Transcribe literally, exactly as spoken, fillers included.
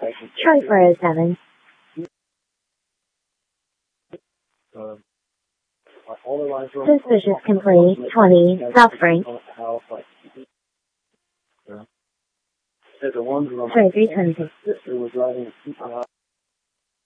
Charlie four oh seven. Um, all the lines are Suspicious complete. twenty. South Frank. Yeah. The ones where Sorry, three twenty. sister was driving a super hot